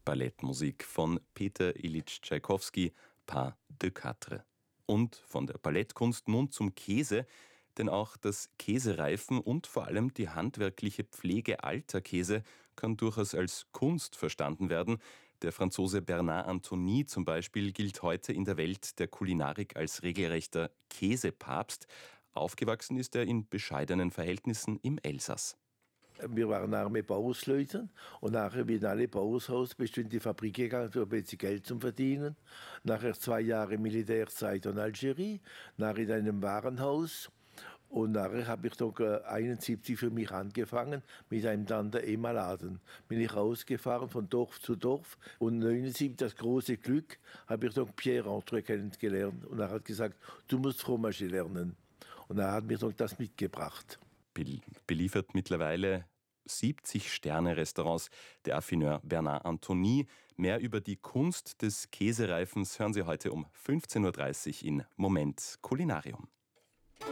Ballettmusik von Peter Ilyich Tschaikowski, Pas de Quatre. Und von der Ballettkunst nun zum Käse, denn auch das Käsereifen und vor allem die handwerkliche Pflege alter Käse kann durchaus als Kunst verstanden werden. Der Franzose Bernard Anthony zum Beispiel gilt heute in der Welt der Kulinarik als regelrechter Käsepapst. Aufgewachsen ist er in bescheidenen Verhältnissen im Elsass. Wir waren arme Bauersleute und nachher, wie in alle Bauershaus, bist du in die Fabrik gegangen, um ein bisschen Geld zu verdienen. Nachher 2 Jahre Militärzeit in Algerie, nachher in einem Warenhaus. Und nachher habe ich doch 71 für mich angefangen mit einem Tante-Emma-Laden. Bin ich rausgefahren von Dorf zu Dorf und 79, das große Glück, habe ich doch Pierre Entre kennengelernt. Und er hat gesagt, du musst Fromage lernen. Und er hat mir doch das mitgebracht. Beliefert mittlerweile 70-Sterne-Restaurants der Affineur Bernard Anthony. Mehr über die Kunst des Käsereifens hören Sie heute um 15.30 Uhr in Moment Kulinarium.